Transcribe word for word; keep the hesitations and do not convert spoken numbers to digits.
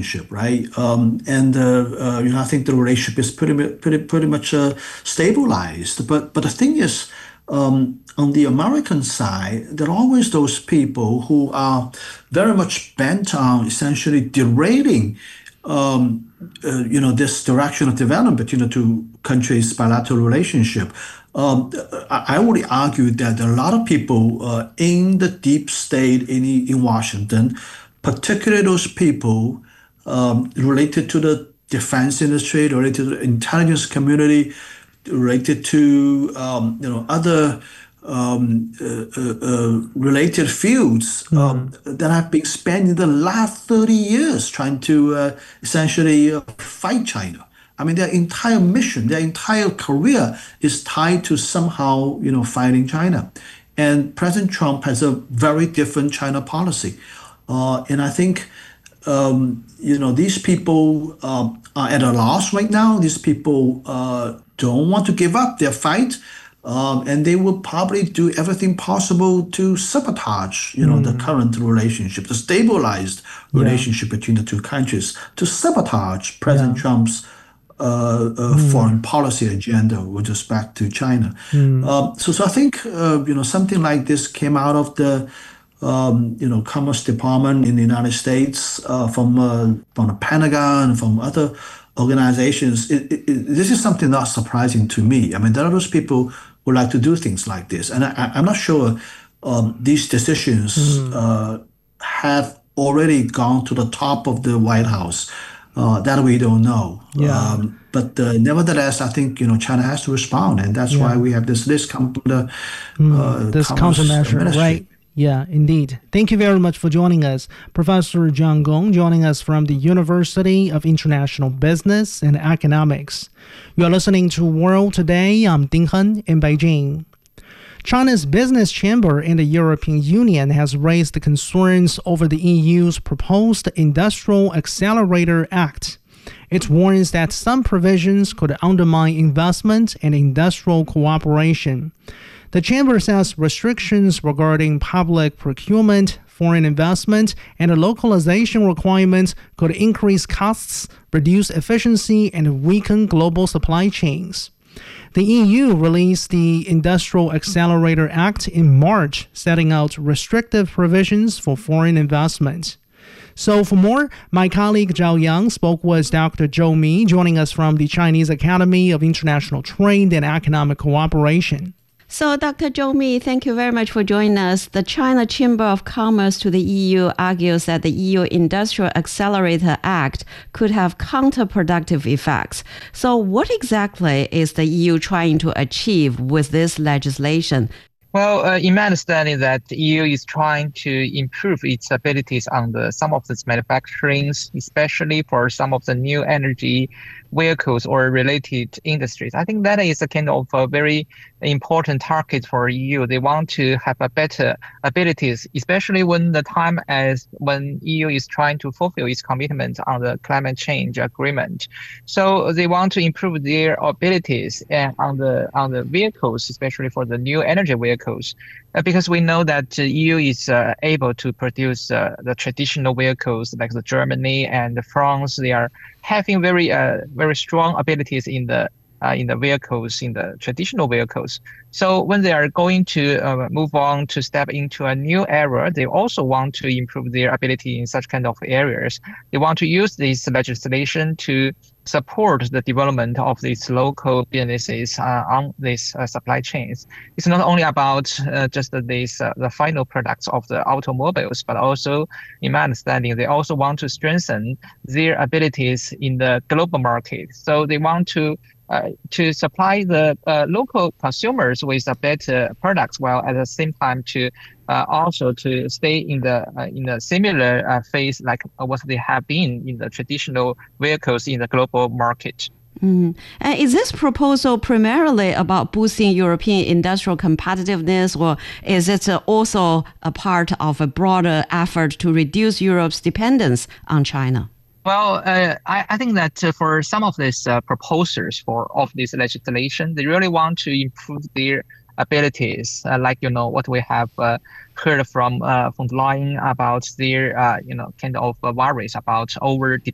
relationship, right? Um, and uh, uh, you know, I think the relationship is pretty mu- pretty pretty much uh, stabilized. But but the thing is, um, on the American side, there are always those people who are very much bent on essentially derailing um, uh, you know, this direction of development between the two countries' bilateral relationship. Um, I, I would argue that a lot of people uh, in the deep state in in Washington, particularly those people um, related to the defense industry, related to the intelligence community, related to um, you know other um, uh, uh, uh, related fields um, that have been spending the last thirty years trying to uh, essentially uh, fight China. I mean, their entire mission, their entire career is tied to somehow, you know, fighting China. And President Trump has a very different China policy. Uh, and I think, um, you know, these people uh, are at a loss right now. These people uh, don't want to give up their fight. Um, and they will probably do everything possible to sabotage, you know, mm. the current relationship, the stabilized yeah. relationship between the two countries, to sabotage President yeah. Trump's uh, uh, mm. foreign policy agenda with respect to China. Mm. Um, so, so I think, uh, you know, something like this came out of the, um, you know, Commerce Department in the United States, uh, from uh, from the Pentagon, from other organizations. It, it, it, this is something not surprising to me. I mean, there are those people who like to do things like this, and I, I'm not sure um, these decisions mm. uh, have already gone to the top of the White House. Uh, that we don't know. Yeah. Um, but uh, nevertheless, I think you know China has to respond, and that's yeah. why we have this list come from the mm, uh, this countermeasure, right? Yeah, indeed. Thank you very much for joining us, Professor Zhang Gong, joining us from the University of International Business and Economics. You are listening to World Today. I'm Ding Hen in Beijing. China's business chamber in the European Union has raised concerns over the E U's proposed Industrial Accelerator Act. It warns that some provisions could undermine investment and industrial cooperation. The chamber says restrictions regarding public procurement, foreign investment, and localization requirements could increase costs, reduce efficiency, and weaken global supply chains. The E U released the Industrial Accelerator Act in March, setting out restrictive provisions for foreign investment. So for more, my colleague Zhao Yang spoke with Doctor Zhou Mi, joining us from the Chinese Academy of International Trade and Economic Cooperation. So, Doctor Zhou Mi, thank you very much for joining us. The China Chamber of Commerce to the E U argues that the E U Industrial Accelerator Act could have counterproductive effects. So what exactly is the E U trying to achieve with this legislation? Well, uh, in my understanding, that the E U is trying to improve its abilities on the some of its manufacturing, especially for some of the new energy vehicles or related industries. I think that is a kind of a very important target for E U. They want to have a better abilities, especially when the time as when E U is trying to fulfill its commitment on the climate change agreement. So they want to improve their abilities and on the on the vehicles, especially for the new energy vehicles, uh, because we know that uh, E U is uh, able to produce uh, the traditional vehicles like the Germany and France. They are having very uh, very strong abilities in the uh, in the vehicles, in the traditional vehicles. So when they are going to uh, move on to step into a new era, they also want to improve their ability in such kind of areas. They want to use this legislation to support the development of these local businesses uh, on these uh, supply chains. It's not only about uh, just these uh, the final products of the automobiles, but also, in my understanding, they also want to strengthen their abilities in the global market. So they want to uh, to supply the uh, local consumers with a better products, while at the same time to uh, also to stay in the uh, in a similar uh, phase like what they have been in the traditional vehicles in the global market. Mm-hmm. And is this proposal primarily about boosting European industrial competitiveness, or is it also a part of a broader effort to reduce Europe's dependence on China? Well, uh, I, I think that uh, for some of these uh, proposers for of this legislation, they really want to improve their abilities, uh, like, you know, what we have uh, heard from uh, von der Leyen about their, uh, you know, kind of uh, worries about over